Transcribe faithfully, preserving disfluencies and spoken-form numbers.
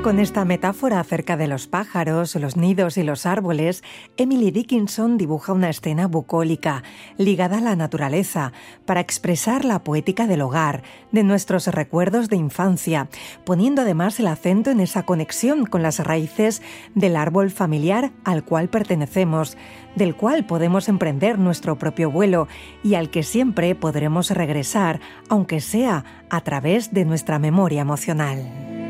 Con esta metáfora acerca de los pájaros, los nidos y los árboles, Emily Dickinson dibuja una escena bucólica, ligada a la naturaleza, para expresar la poética del hogar, de nuestros recuerdos de infancia, poniendo además el acento en esa conexión con las raíces del árbol familiar al cual pertenecemos, del cual podemos emprender nuestro propio vuelo y al que siempre podremos regresar, aunque sea a través de nuestra memoria emocional.